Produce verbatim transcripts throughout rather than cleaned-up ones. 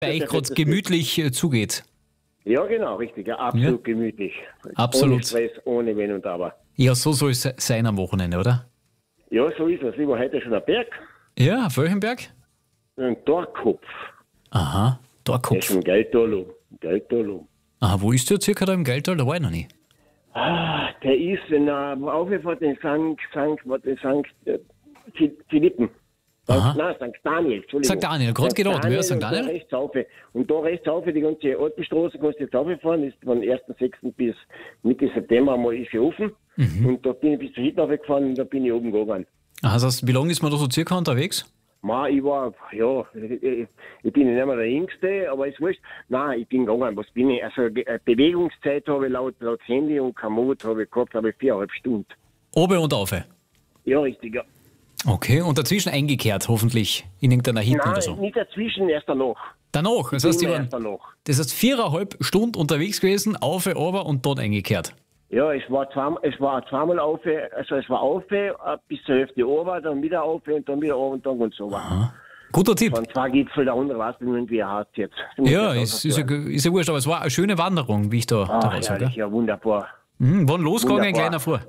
bei euch gerade gemütlich äh, zugeht. Ja, genau, richtig. Ja, absolut ja. gemütlich. Absolut. Ohne Stress, ohne Wenn und Aber. Ja, so soll es sein am Wochenende, oder? Ja, so ist es. Ich war heute schon am Berg. Ja, auf welchem Berg? Ein Dorkopf. Aha, Der Dorkopf. ist im Geldtal. Geldtal. Aha, wo ist der circa da im Geldtal? Da war ich noch nie. Ah, der ist, wenn er aufgefährt den Sankt, Sankt, warte, Sankt äh, Philippen. Aha. Nein, Sankt Daniel, Entschuldigung. Sankt Daniel, gerade gedacht, wer ist Sankt und da Daniel? rechts rauf. Und da rechts rauf, die ganze Alpenstraße kannst du jetzt rauffahren, ist von ersten sechsten bis Mitte September einmal ist offen. Mhm. Und da bin ich bis zur Hütte raufgefahren und da bin ich oben gegangen. Aha, das heißt, wie lange ist man da so circa unterwegs? Ma, ich war, ja, ich, ich bin nicht mehr der Jüngste, aber ist wurscht. Nein, ich bin gegangen, was bin ich? Also äh, Bewegungszeit habe ich laut, laut Handy und Komoot habe ich gehabt, habe ich viereinhalb Stunden. Oben und auf. Ja, richtig, ja. Okay, und dazwischen eingekehrt, hoffentlich in irgendeiner Hütte Nein, oder so. nicht dazwischen, erst danach. Danach, das heißt, die Immer waren, erst danach. das heißt viereinhalb Stunden unterwegs gewesen, auf, runter und dort eingekehrt. Ja, es war zweimal, es war zweimal auf, also es war auf, äh, bis zur Hälfte runter, dann wieder auf und dann wieder runter und dann und so. Aha. Guter Tipp. Von zwei Gipfel, der andere weiß nicht, wie er heißt jetzt. Ja, ist, ist, ja, ist ja wurscht, aber es war eine schöne Wanderung, wie ich da Ah, daraus höre. herrlich, ja, wunderbar. Mhm, wann losgegangen, Wunderbar. kleiner vor?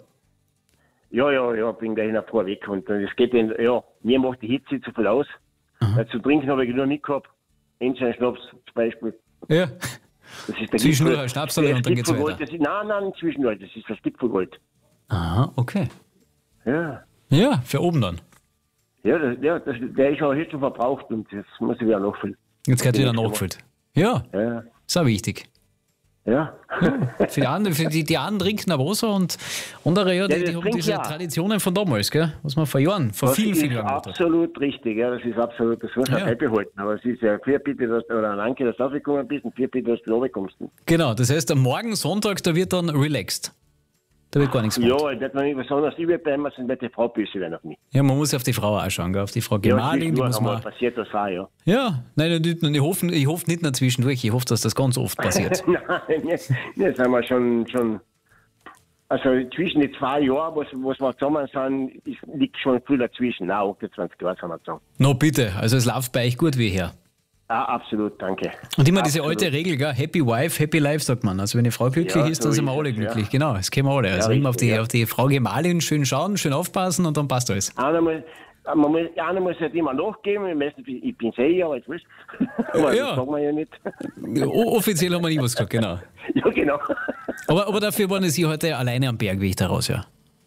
Ja, ja, ja, bin gleich nach vorne weg. Und es geht in, ja, mir macht die Hitze zu viel aus. Weil zu trinken habe ich noch nicht gehabt. Ensign Schnaps zum Beispiel. Ja. Das ist der Zwischendurch Gipfel- ein Schnapsal das und dann geht's Gipfelgold, weiter. das ist, nein, nein, zwischendurch, das ist das Gipfelgold. Aha, okay. Ja. Ja, für oben dann. Ja, das, ja das, der ist auch jetzt schon verbraucht und jetzt muss ich wieder nachfüllen. Jetzt geht wieder nächste nachgefüllt. Ja, Ja, ist auch wichtig. ja. Für die anderen, für die, die einen trinken ein Wasser und andere, ja, die, Ja, die das haben trinkt diese ja. Traditionen von damals, gell? Was man vor Jahren, vor Das vielen, ist vielen Jahren gemacht hat. absolut richtig, ja, das ist absolut, das muss man Ja. beibehalten. Aber es ist ja vier bitte, dass, oder danke, dass du rausgekommen bist und vier bitte, dass du runterkommst. Genau, das heißt, am Morgen, Sonntag, da wird dann relaxed. Da wird gar nichts gemacht. Ja, ich werde mir nicht besonders überbleiben, sonst wird die Frau böse werden auf mich. Ja, man muss auf die Frau auch schauen, gell? Auf die Frau Ja, Gemahlin, die zwischendurch muss einmal man. passiert das auch, ja. Ja, nein, nicht, ich, hoffe, ich hoffe nicht nur zwischendurch, ich hoffe, dass das ganz oft passiert. Nein, jetzt, jetzt sind wir schon, schon, also zwischen den zwei Jahren, was, was wir zusammen sind, ist, liegt schon viel dazwischen. Nein, achtundzwanzig Jahre sind wir zusammen. No, bitte, also es läuft bei euch gut wie her. Ja, absolut, danke. Und immer diese Absolut. alte Regel, gell? Happy Wife, Happy Life, sagt man. Also wenn die Frau glücklich Ja, ist, so dann sind wir ist alle es, glücklich. ja. Genau, das kennen wir alle. Also Ja, immer auf die, richtig, ja. auf die Frau Gemahlin schön schauen, schön aufpassen und dann passt alles. Einer muss, man muss, einer muss halt immer nachgeben, meistens, ich bin sehr, aber jetzt wurscht. Aber Ja. das sagen wir ja nicht. O- Offiziell haben wir nie was gesagt, genau. Ja, genau. Aber, aber dafür waren Sie heute alleine am Berg, wie ich daraus höre.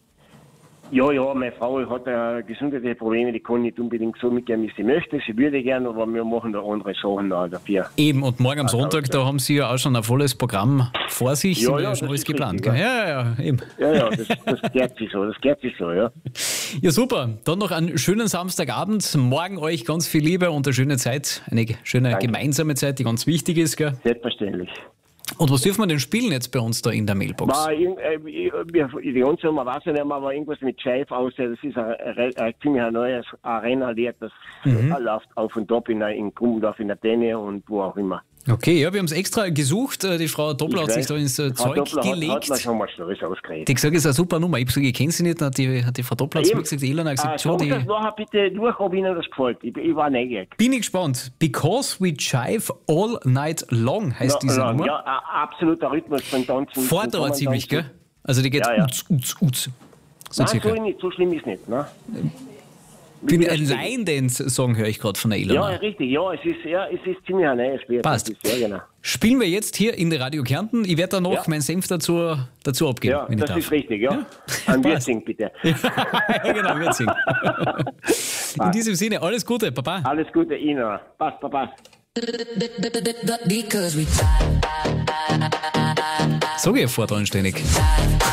Ja, ja, meine Frau hat äh, gesundheitliche Probleme, die kann nicht unbedingt so mitgehen, wie sie möchte. Sie würde gerne, aber wir machen da andere Sachen da dafür. Eben, und morgen am Sonntag, da haben Sie ja auch schon ein volles Programm vor sich. Ja, Sind ja, ja schon das alles ist geplant. richtig, gell? Ja, ja, ja, eben. Ja, ja, das, das gehört sich so, das gehört sich so, ja. Ja, super. Dann noch einen schönen Samstagabend. Morgen euch ganz viel Liebe und eine schöne Zeit. Eine schöne Danke. gemeinsame Zeit, die ganz wichtig ist. Gell? Selbstverständlich. Und was dürfen wir denn spielen jetzt bei uns da in der Mailbox? War irgend- äh, ich- wir- die ganze Nummer weiß ich nicht mehr, aber irgendwas mit Scheif aus. Das ist ein, ein, ein ziemlich ein neues Arena-Lied, das Mhm. äh, läuft auf und ab in, der- in Grummendorf, in der Däne und wo auch immer. Okay, ja, wir haben es extra gesucht. Äh, Die Frau Doppler hat Ich sich weiß, da ins äh, Frau Zeug Doppler hat, hat gelegt. mir schon mal Schluss ausgeredet. Die hat gesagt, es ist eine super Nummer. Ich habe gesagt, ich kenne sie nicht. Dann hat die, hat die Frau Doppler zu mir gesagt, die Elena hat gesagt, äh, schon, sag die... das nachher bitte durch, ob Ihnen das gefällt. Ich, ich war neugierig. Bin ich gespannt. Because we jive all night long heißt diese ja, Nummer. ja, ein absoluter Rhythmus von Tanzen. Fordert von ziemlich, Tanzen. gell? Also die geht Ja, ja. uz, uz, uz. So Nein, circa. so, nicht, so schlimm ist es nicht. Ne? Bin Wie ein das- Line-Dance-Song, höre ich gerade von der Ja, Elena. richtig, ja, es ist, ja, es ist ziemlich ein neues Spiel. Passt. Das ist, ja, genau. Spielen wir jetzt hier in der Radio Kärnten. Ich werde da noch Ja. meinen Senf dazu, dazu abgeben, Ja, wenn ich das darf. ist richtig, ja. Ein Passt. Wirzing, bitte. Ja, genau, wird singen. In diesem Sinne, alles Gute, Papa. Alles Gute Ihnen. Passt, passt. Because we Sag ich ja vor dran ständig.